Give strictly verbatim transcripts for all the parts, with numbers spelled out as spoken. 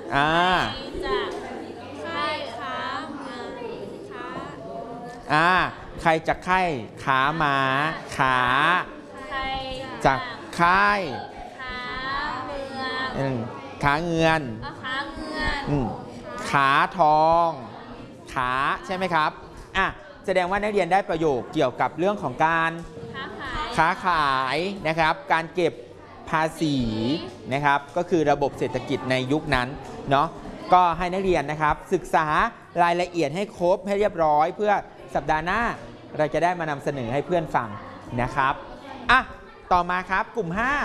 อ่าจะใครค้ามาค้าอ่าใครจะไข้ขาม้าขาใครจะไข้ค้าเมืองอืมขาเงินค้าเมืองอืมขาทองขาใช่ไหมครับอ่ะแสดงว่านักเรียนได้ประโยชน์เกี่ยวกับเรื่องของการค้าขายค้าขายนะครับการเก็บภาษีนะครับก็คือระบบเศรษฐกิจในยุคนั้นเนาะก็ให้นักเรียนนะครับศึกษารายละเอียดให้ครบให้เรียบร้อยเพื่อสัปดาห์หน้าเราจะได้มานำเสนอให้เพื่อนฟังนะครับอ่ะต่อมาครับกลุ่มห้า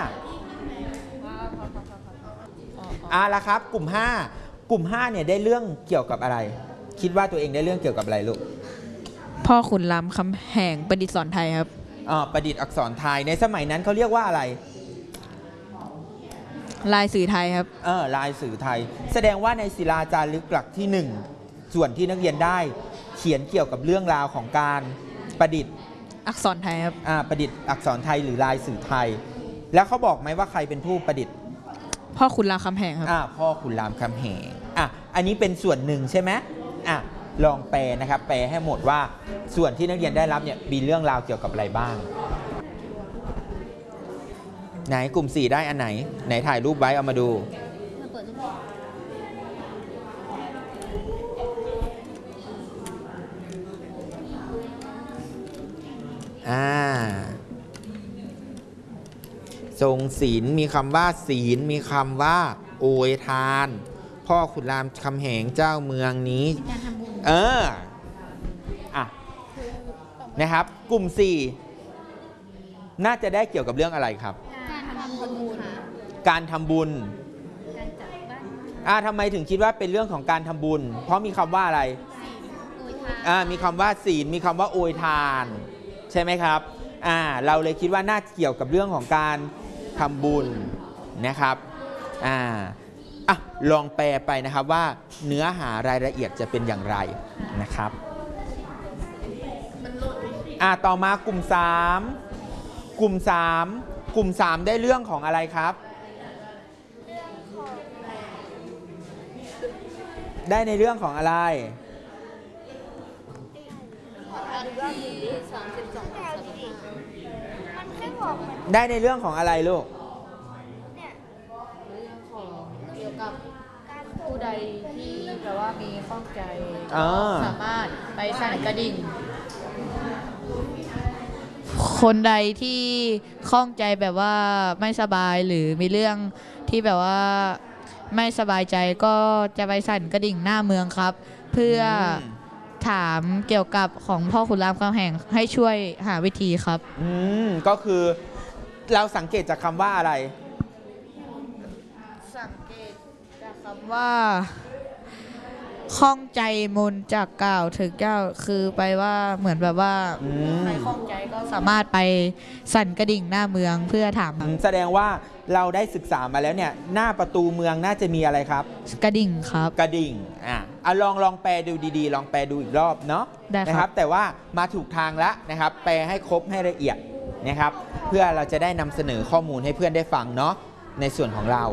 อ่ะละครับกลุ่มห้ากลุ่มห้าเนี่ยได้เรื่องเกี่ยวกับอะไรคิดว่าตัวเองได้เรื่องเกี่ยวกับอะไรลูกพ่อขุนรามคำแหงประดิษฐ์สอนไทยครับอ๋อประดิษฐ์อักษรไทยในสมัยนั้นเขาเรียกว่าอะไรลายสื่อไทยครับเออลายสื่อไทยแสดงว่าในศิลาจารึกหลักที่หนึ่งส่วนที่นักเรียนได้เขียนเกี่ยวกับเรื่องราวของการประดิษฐ์อักษรไทยครับอ่าประดิษฐ์อักษรไทยหรือลายสื่อไทยแล้วเขาบอกไหมว่าใครเป็นผู้ประดิษฐ์พ่อขุนรามคำแหงครับอ่าพ่อขุนรามคำแหงอ่ะอันนี้เป็นส่วนหนึ่งใช่ไหมอ่ะลองแปลนะครับแปลให้หมดว่าส่วนที่นักเรียนได้รับเนี่ยมีเรื่องราวเกี่ยวกับอะไรบ้างไหนกลุ่มสี่ได้อันไหนไหนถ่ายรูปไว้เอามาดูอ่าทรงศีลมีคำว่าศีลมีคำว่าโอยทานพ่อขุนรามคำแหงเจ้าเมืองนี้เอออ่ะนะครับกลุ่มสี่น่าจะได้เกี่ยวกับเรื่องอะไรครับการทำบุญค่ะการทำบุญการจัดบ้านอ่าทำไมถึงคิดว่าเป็นเรื่องของการทำบุญเพราะมีคำว่าอะไรอ่ามีคำว่าศีลมีคำว่าโอยทานใช่ไหมครับอ่าเราเลยคิดว่าน่าเกี่ยวกับเรื่องของการทำบุญนะครับอ่าอ่ะลองแปลไปนะครับว่าเนื้อหารายละเอียดจะเป็นอย่างไรนะครับอ่าต่อมากลุ่มสามกลุ่มสามกลุ่มสามได้เรื่องของอะไรครับได้ในเรื่องของอะไรได้ในเรื่องของอะไรลูกเกี่ยวกับผู้ใดที่แบบว่ามีข้องใจสามารถไปสั่นกระดิ่งคนใดที่ข้องใจแบบว่าไม่สบายหรือมีเรื่องที่แบบว่าไม่สบายใจก็จะไปสั่นกระดิ่งหน้าเมืองครับ เพื่อถามเกี่ยวกับของพ่อขุนรามคำแหงให้ช่วยหาวิธีครับอืมก็คือเราสังเกตจากคำว่าอะไรสังเกตจากคำว่าข้องใจมนจากกล่าวถึงเจ้าคือไปว่าเหมือนแบบว่าใครข้องใจก็สามารถไปสั่นกระดิ่งหน้าเมืองเพื่อถามแสดงว่าเราได้ศึกษามาแล้วเนี่ยหน้าประตูเมืองน่าจะมีอะไรครับกระดิ่งครับกระดิ่งอ่ะเอาลองลองแปลดูดีๆลองแปลดูอีกรอบเนาะนะครับแต่ว่ามาถูกทางแล้วนะครับแปลให้ครบให้ละเอียดนะครับเพื่อเราจะได้นำเสนอข้อมูลให้เพื่อนได้ฟังเนาะในส่วนของเรา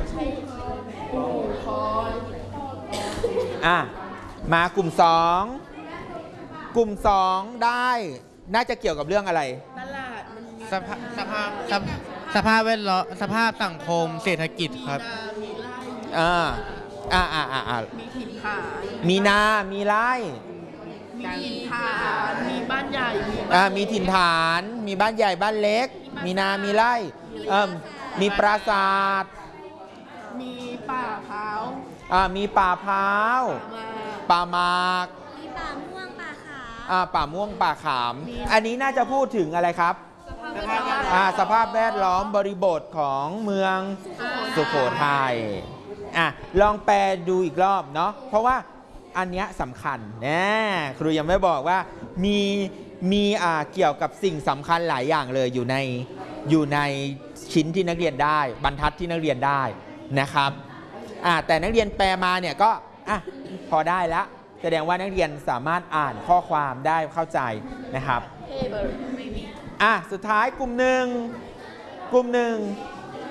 อ่ะมากลุ่มสองกลุ่มสองได้น่าจะเกี่ยวกับเรื่องอะไรตลาดมันสภาพสภาพสภาพแวดล้อมสภาพสังคมเศรษฐกิจครับอ่าอ่าอ่าอ่ามีถิ่นฐานมีนามีไร่มีถิ่นฐานมีบ้านใหญ่อ่ามีถิ่นฐานมีบ้านใหญ่บ้านเล็กมีนามีไร่เอ่อมีปราสาทมีป่าพร้าวอ่ามีป่าพร้าวป่าหมากมีป่าม่วงป่าขามอ่าป่าม่วงป่าขามอันนี้น่าจะพูดถึงอะไรครับอ่าสภาพแวดล้อมบริบทของเมืองสุโขทัยอ่ะลองแปลดูอีกรอบเนาะเพราะว่าอันเนี้ยสำคัญนะครูยังไม่บอกว่ามีมีอ่าเกี่ยวกับสิ่งสำคัญหลายอย่างเลยอยู่ในอยู่ในชิ้นที่นักเรียนได้บรรทัดที่นักเรียนได้นะครับอ่าแต่นักเรียนแปลมาเนี่ยก็อ่ะพอได้แล้วแสดงว่านักเรียนสามารถอ่านข้อความได้เข้าใจนะครับอ่ะสุดท้ายกลุ่มหนึ่งกลุ่มหนึ่ง